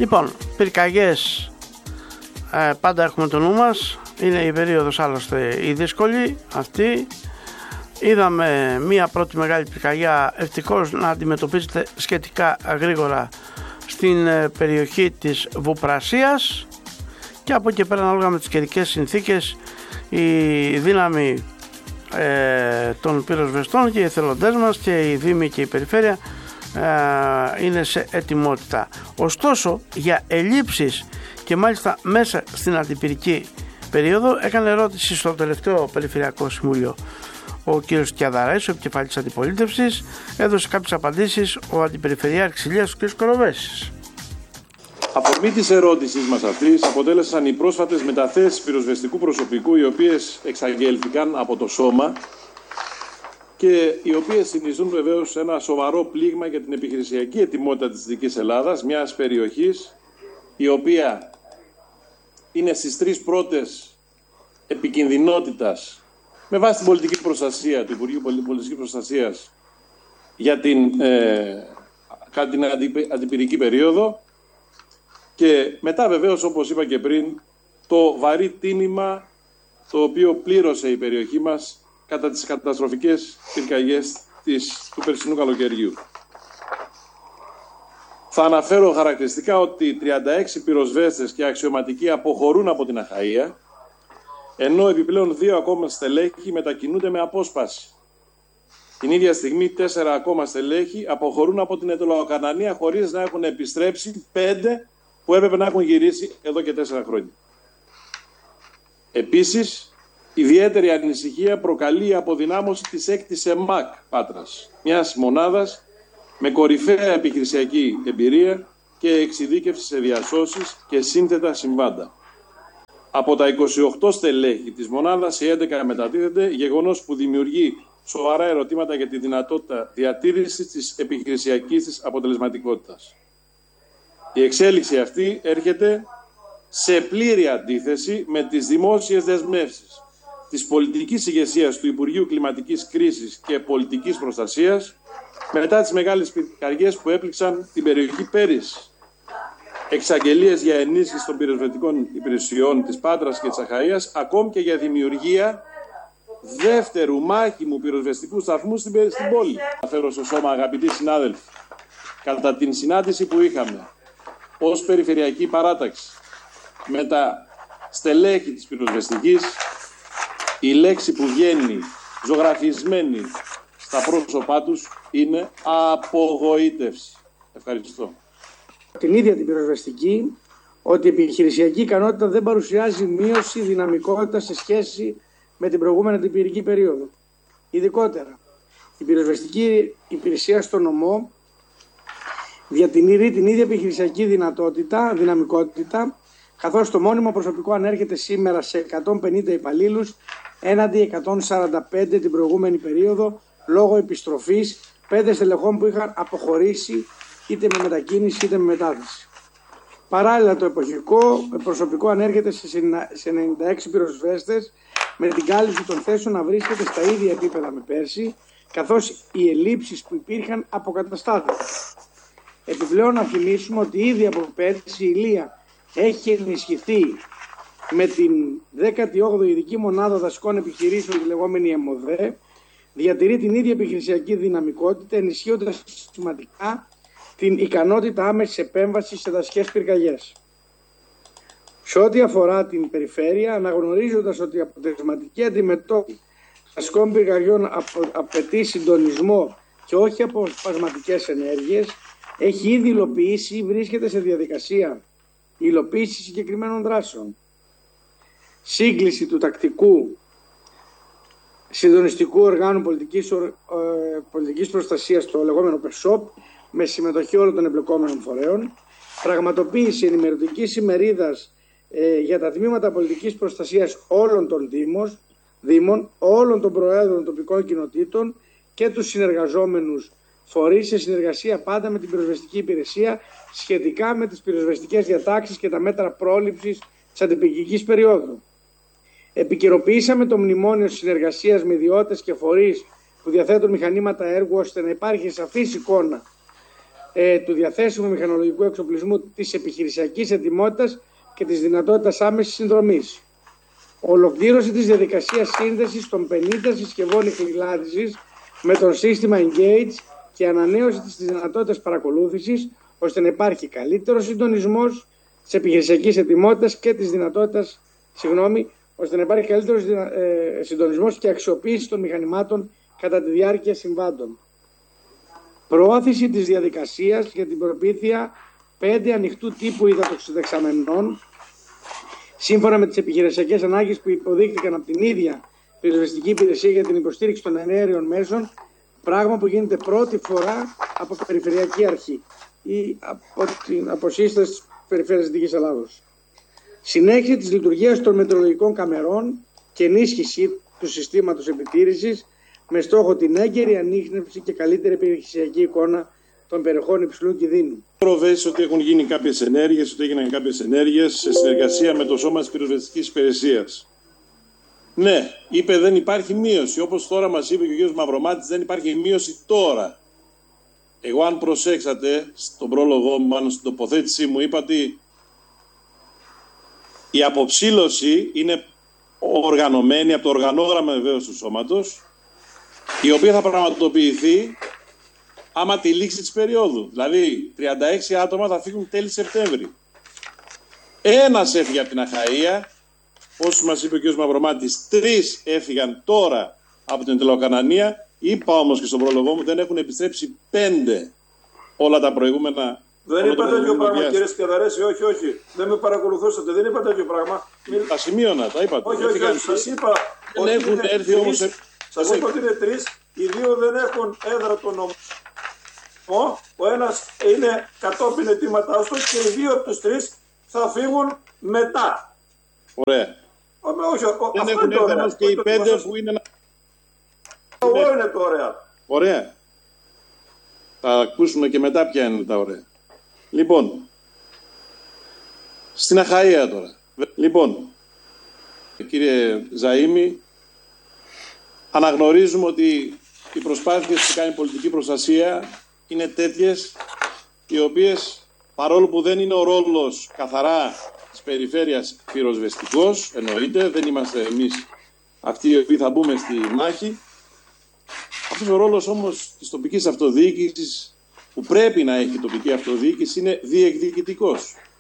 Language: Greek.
Λοιπόν, πυρκαγιές πάντα έχουμε το νου μας. Είναι η περίοδος άλλωστε η δύσκολη αυτή. Είδαμε μία πρώτη μεγάλη πυρκαγιά ευτυχώς να αντιμετωπίζεται σχετικά γρήγορα στην περιοχή της Βουπρασίας, και από εκεί πέρα, ανάλογα με τις καιρικές συνθήκες, η δύναμη των πυροσβεστών και οι εθελοντές μας και οι δήμοι και η περιφέρεια είναι σε ετοιμότητα. Ωστόσο, για ελλείψεις και μάλιστα μέσα στην αντιπυρική περίοδο, έκανε ερώτηση στο τελευταίο Περιφερειακό Συμβούλιο ο κύριος Κιαδαράς, ο επικεφαλής αντιπολίτευσης. Έδωσε κάποιες απαντήσεις ο αντιπεριφερειάρχης Ηλίας, ο κύριος Κοροβέσης. Αφορμή της ερώτησης μας αυτής αποτέλεσαν οι πρόσφατες μεταθέσεις πυροσβεστικού προσωπικού, οι οποίες εξαγγέλθηκαν από το Σώμα και οι οποίες συνιστούν βεβαίως ένα σοβαρό πλήγμα για την επιχειρησιακή ετοιμότητα της Δυτικής Ελλάδας, μιας περιοχής η οποία είναι στις τρεις πρώτες επικινδυνότητας με βάση την πολιτική προστασία του Υπουργείου Πολιτικής Προστασίας κατά την αντιπυρική περίοδο, και μετά βεβαίως, όπως είπα και πριν, το βαρύ τίμημα το οποίο πλήρωσε η περιοχή μας κατά τις καταστροφικές πυρκαγιές του περσινού καλοκαιριού. Θα αναφέρω χαρακτηριστικά ότι 36 πυροσβέστες και αξιωματικοί αποχωρούν από την Αχαΐα, ενώ επιπλέον 2 ακόμα στελέχη μετακινούνται με απόσπαση. Την ίδια στιγμή 4 ακόμα στελέχη αποχωρούν από την Αιτωλοκαρνανία χωρίς να έχουν επιστρέψει 5 που έπρεπε να έχουν γυρίσει εδώ και 4 χρόνια. Επίσης, ιδιαίτερη ανησυχία προκαλεί η αποδυνάμωση της 6ης ΕΜΑΚ Πάτρας, μιας μονάδας με κορυφαία επιχειρησιακή εμπειρία και εξειδίκευση σε διασώσεις και σύνθετα συμβάντα. Από τα 28 στελέχη της μονάδας, οι 11 μετατίθενται, γεγονός που δημιουργεί σοβαρά ερωτήματα για τη δυνατότητα διατήρησης της επιχειρησιακής της αποτελεσματικότητας. Η εξέλιξη αυτή έρχεται σε πλήρη αντίθεση με τις δημόσιες δεσμεύσεις της πολιτικής ηγεσίας του Υπουργείου Κλιματικής Κρίσης και Πολιτικής Προστασίας μετά τις μεγάλες πυρκαγιές που έπληξαν την περιοχή πέρυσι. Εξαγγελίες για ενίσχυση των πυροσβεστικών υπηρεσιών της Πάτρας και της Αχαΐας, ακόμη και για δημιουργία δεύτερου μάχημου πυροσβεστικού σταθμού στην πόλη. Αναφέρω στο Σώμα, αγαπητοί συνάδελφοι, κατά την συνάντηση που είχαμε ως περιφερειακή παράταξη με τα στελέχη της πυροσβεστικής, η λέξη που βγαίνει ζωγραφισμένη στα πρόσωπά τους είναι απογοήτευση. Ευχαριστώ. Την ίδια την πυροσβεστική, ότι η επιχειρησιακή ικανότητα δεν παρουσιάζει μείωση δυναμικότητα σε σχέση με την προηγούμενη αντιπυρική περίοδο. Ειδικότερα, η πυροσβεστική υπηρεσία στο νομό διατηρεί την ίδια επιχειρησιακή δυναμικότητα, καθώς το μόνιμο προσωπικό ανέρχεται σήμερα σε 150 υπαλλήλους έναντι 145 την προηγούμενη περίοδο, λόγω επιστροφής 5 στελεχών που είχαν αποχωρήσει είτε με μετακίνηση είτε με μετάθεση. Παράλληλα, το εποχικό προσωπικό ανέρχεται σε 96 πυροσβέστες, με την κάλυψη των θέσεων να βρίσκεται στα ίδια επίπεδα με πέρσι, καθώς οι ελλείψεις που υπήρχαν αποκαταστάθηκαν. Επιπλέον, να θυμίσουμε ότι ήδη από πέρσι η Ηλία έχει ενισχυθεί με την 18η Ειδική Μονάδα Δασικών Επιχειρήσεων, τη λεγόμενη ΕΜΟΔΕ, διατηρεί την ίδια επιχειρησιακή δυναμικότητα, ενισχύοντας σημαντικά την ικανότητα άμεσης επέμβασης σε δασικές πυρκαγιές. Σε ό,τι αφορά την περιφέρεια, αναγνωρίζοντας ότι η αποτελεσματική αντιμετώπιση δασικών πυρκαγιών απαιτεί συντονισμό και όχι αποσπασματικές ενέργειες, έχει ήδη υλοποιήσει ή βρίσκεται σε διαδικασία υλοποίηση συγκεκριμένων δράσεων. Σύγκληση του τακτικού συντονιστικού οργάνου πολιτικής προστασίας, το λεγόμενο ΠΕΣΟΠ, με συμμετοχή όλων των εμπλεκόμενων φορέων, πραγματοποίηση ενημερωτικής ημερίδας για τα τμήματα πολιτικής προστασίας όλων των δήμων, όλων των προέδρων τοπικών κοινοτήτων και τους συνεργαζόμενους φορείς, σε συνεργασία πάντα με την πυροσβεστική υπηρεσία, σχετικά με τις πυροσβεστικές διατάξεις και τα μέτρα πρόληψης της αντιπυρικής περίοδου. Επικαιροποιήσαμε το μνημόνιο συνεργασίας με ιδιώτες και φορείς που διαθέτουν μηχανήματα έργου, ώστε να υπάρχει σαφής εικόνα του διαθέσιμου μηχανολογικού εξοπλισμού, της επιχειρησιακής ετοιμότητας και της δυνατότητας άμεσης συνδρομής. Ολοκλήρωση της διαδικασίας σύνδεσης των 50 συσκευών ηχηλάδησης με το σύστημα Engage και ανανέωση της δυνατότητας παρακολούθησης, ώστε να υπάρχει καλύτερος συντονισμός της επιχειρησιακής ετοιμότητας και της δυνατότητας, ώστε να υπάρχει καλύτερος συντονισμός και αξιοποίηση των μηχανημάτων κατά τη διάρκεια συμβάντων. Προώθηση της διαδικασίας για την προπήθεια 5 ανοιχτού τύπου υδατοξυδεξαμενών, σύμφωνα με τις επιχειρησιακές ανάγκες που υποδείχθηκαν από την ίδια πυροσβεστική υπηρεσία για την υποστήριξη των εναέριων μέσων, πράγμα που γίνεται πρώτη φορά από περιφερειακή αρχή ή από την αποσύσταση της περιφέρειας Δυτικής Ελλάδος. Συνέχιση της λειτουργίας των μετεωρολογικών καμερών και ενίσχυση του συστήματος επιτήρησης με στόχο την έγκαιρη ανίχνευση και καλύτερη επιχειρησιακή εικόνα των περιοχών υψηλού κινδύνου. Προβέσει ότι έχουν γίνει κάποιες ενέργειες, ότι έγιναν κάποιες ενέργειες σε συνεργασία με το Σώμα της Πυροσβεστικής Υπηρεσίας. Ναι, είπε δεν υπάρχει μείωση. Όπως τώρα μας είπε και ο κ. Μαυρομάτης, δεν υπάρχει μείωση τώρα. Εγώ, αν προσέξατε, στον πρόλογο μου, μάλλον στην τοποθέτησή μου, είπα ότι η αποψήλωση είναι οργανωμένη από το οργανόγραμμα βεβαίως του σώματος, η οποία θα πραγματοποιηθεί άμα τη λήξη της περίοδου. Δηλαδή, 36 άτομα θα φύγουν τέλη Σεπτέμβρη. Ένας έφυγε από την Αχαΐα, όπως μας είπε ο κ. Μαυρομάτης, 3 έφυγαν τώρα από την Τελοκανανία. Είπα όμως και στον πρόλογό μου, δεν έχουν επιστρέψει 5 όλα τα προηγούμενα. Δεν είπα τέτοιο πράγμα, κύριε Σκεδαρέση, όχι. Δεν με παρακολουθούσατε, δεν είπα τέτοιο πράγμα. Τα σημείωνα, τα είπατε. Όχι, σας είπα δεν έχουν έρθει όμως. Σας είπα ότι είναι 3, οι 2 δεν έχουν έδρα τον νομό. Ο ένας είναι κατόπιν αιτήματάς του και οι 2 από τους 3 θα φύγουν μετά. Ωραία. Όχι, δεν έχουν έρθει όμως και οι 5 που είναι. Εγώ είναι το ωραία. Ωραία. Θα ακούσουμε και μετά ποια είναι τα ωραία. Λοιπόν, στην Αχαΐα τώρα. Λοιπόν, κύριε Ζαΐμη, αναγνωρίζουμε ότι οι προσπάθειες που κάνει η πολιτική προστασία είναι τέτοιες, οι οποίες, παρόλο που δεν είναι ο ρόλος καθαρά της περιφέρειας πυροσβεστικός, εννοείται, δεν είμαστε εμείς αυτοί οι οποίοι θα μπούμε στη μάχη, αυτός ο ρόλος όμως της τοπικής αυτοδιοίκησης, που πρέπει να έχει η τοπική αυτοδιοίκηση, είναι διεκδικητικός.